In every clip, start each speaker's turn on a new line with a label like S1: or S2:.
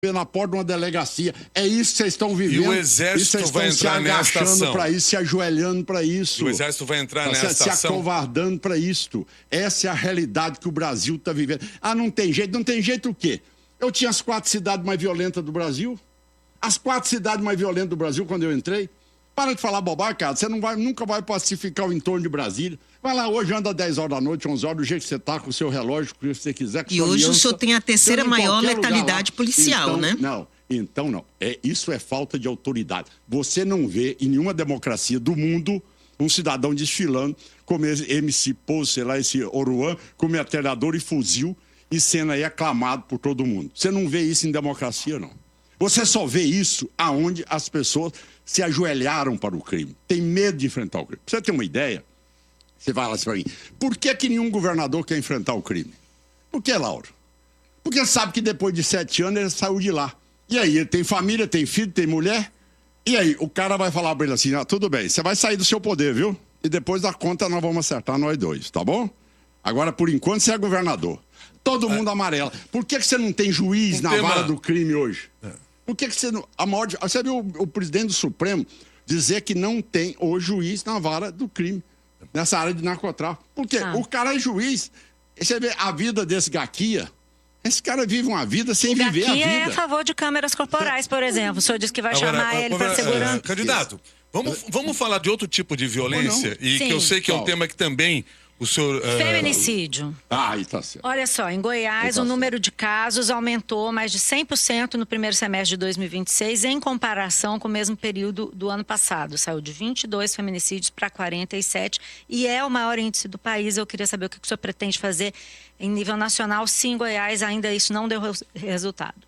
S1: na porta de uma delegacia. É isso que vocês estão vivendo.
S2: E o Exército vai entrar nesta ação.
S1: Para isso, se ajoelhando para isso.
S2: E o Exército vai entrar nesta ação.
S1: Se acovardando para isso. Essa é a realidade que o Brasil está vivendo. Ah, não tem jeito. Não tem jeito o quê? Eu tinha as 4 cidades mais violentas do Brasil. As 4 cidades mais violentas do Brasil quando eu entrei. Para de falar bobagem, cara. Você nunca vai pacificar o entorno de Brasília. Vai lá, hoje anda 10 horas da noite, 11 horas, do jeito que você tá, com o seu relógio, com o que você quiser.
S3: E hoje o senhor tem a terceira maior letalidade policial, né?
S1: Então não. Isso é falta de autoridade. Você não vê em nenhuma democracia do mundo um cidadão desfilando como MC Pose, sei lá, esse Oruan, com metralhador e fuzil e sendo aí aclamado por todo mundo. Você não vê isso em democracia, não. Você só vê isso aonde as pessoas se ajoelharam para o crime. Tem medo de enfrentar o crime. Pra você ter uma ideia, você fala assim para mim, por que nenhum governador quer enfrentar o crime? Por que, Lauro? Porque sabe que depois de 7 anos ele saiu de lá. E aí, ele tem família, tem filho, tem mulher. E aí, o cara vai falar para ele assim, tudo bem, você vai sair do seu poder, viu? E depois da conta nós vamos acertar nós dois, tá bom? Agora, por enquanto, você é governador. Todo mundo amarelo. Por que você não tem juiz na vara do crime hoje? Por que você não... Você viu o presidente do Supremo dizer que não tem hoje juiz na vara do crime, nessa área de narcotráfico? Por quê? O cara é juiz. Você vê a vida desse Gaquia. Esse cara vive uma vida sem viver a vida.
S4: Gaquia é a favor de câmeras corporais, por exemplo. O senhor disse que vai chamar ele para segurança.
S2: Candidato, vamos falar de outro tipo de violência, e
S4: Sim.
S2: que eu sei que é um tema que também... O senhor,
S4: Feminicídio.
S1: Aí tá certo.
S4: Olha só, em Goiás o número de casos aumentou mais de 100% no primeiro semestre de 2026 em comparação com o mesmo período do ano passado. Saiu de 22 feminicídios para 47 e é o maior índice do país. Eu queria saber o que o senhor pretende fazer em nível nacional se em Goiás ainda isso não deu resultado.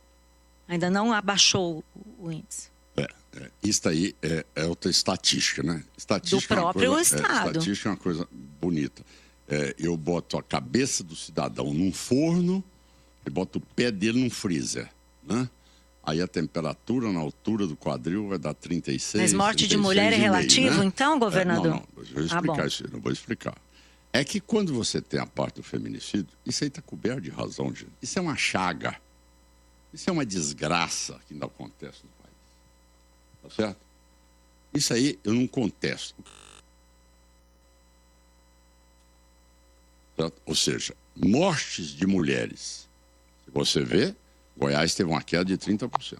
S4: Ainda não abaixou o índice.
S1: Isso aí é outra estatística, né?
S4: Do próprio Estado.
S1: Estatística é uma coisa bonita. Eu boto a cabeça do cidadão num forno e boto o pé dele num freezer, né? Aí a temperatura na altura do quadril vai dar 36.
S4: Mas morte de mulher é relativo, né? Então, governador?
S1: Não, eu vou explicar isso, não vou explicar. É que quando você tem a parte do feminicídio, isso aí está coberto de razão, gente. Isso é uma chaga. Isso é uma desgraça que ainda acontece no país. Tá certo? Isso aí eu não contesto. Certo? Ou seja, mortes de mulheres. Se você vê, Goiás teve uma queda de 30%.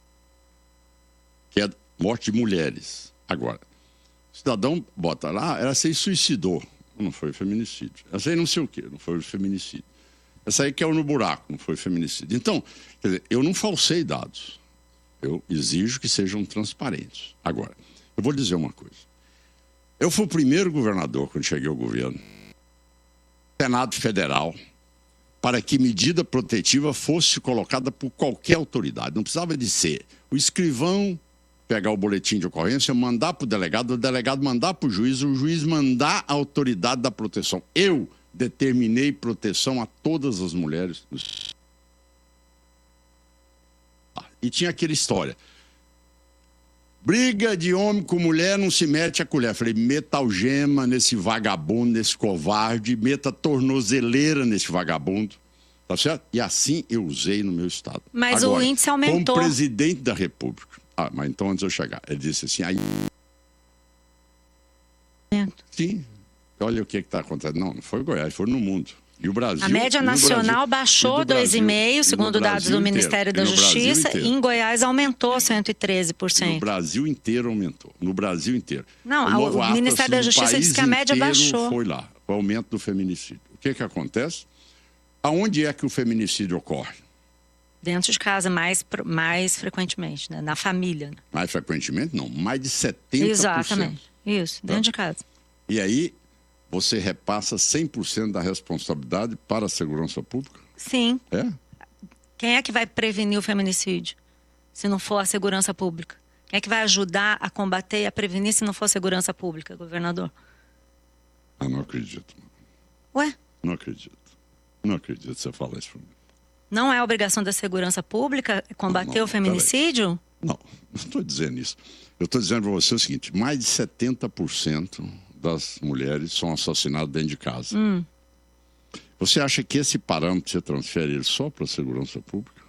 S1: Morte de mulheres. Agora, o cidadão bota lá, essa aí suicidou. Não foi feminicídio. Essa aí não sei o quê, não foi feminicídio. Essa aí caiu no buraco, não foi feminicídio. Então, quer dizer, eu não falsei dados. Eu exijo que sejam transparentes. Agora, eu vou dizer uma coisa. Eu fui o primeiro governador, quando cheguei ao governo, Senado Federal, para que medida protetiva fosse colocada por qualquer autoridade. Não precisava de ser o escrivão pegar o boletim de ocorrência, mandar para o delegado mandar para o juiz mandar a autoridade da proteção. Eu determinei proteção a todas as mulheres. E tinha aquela história. Briga de homem com mulher, não se mete a colher. Falei, meta algema nesse vagabundo, nesse covarde, meta tornozeleira nesse vagabundo. Tá certo? E assim eu usei no meu estado.
S4: Mas agora, o índice aumentou.
S1: Como presidente da República. Mas então antes de eu chegar, ele disse assim, aí... Sim, olha o que está acontecendo. Não foi Goiás, foi no mundo. E o Brasil,
S4: a média nacional baixou 2,5%, segundo dados do Ministério da Justiça, e em Goiás aumentou 113%.
S1: No Brasil inteiro aumentou. No Brasil inteiro.
S4: Não, o Ministério da Justiça disse que a média baixou.
S1: Foi lá, o aumento do feminicídio. O que acontece? Aonde é que o feminicídio ocorre?
S4: Dentro de casa, mais frequentemente, né? Na família.
S1: Mais frequentemente, não. Mais de 70%.
S4: Exatamente. Isso, dentro de casa.
S1: E aí... Você repassa 100% da responsabilidade para a segurança pública?
S4: Sim.
S1: É?
S4: Quem é que vai prevenir o feminicídio, se não for a segurança pública? Quem é que vai ajudar a combater e a prevenir, se não for a segurança pública, governador?
S1: Eu não acredito.
S4: Ué?
S1: Não acredito. Não acredito que você fala isso para mim.
S4: Não é obrigação da segurança pública combater o feminicídio?
S1: Não estou dizendo isso. Eu estou dizendo para você o seguinte, mais de 70% das mulheres são assassinadas dentro de casa. Você acha que esse parâmetro você transfere ele só para a segurança pública?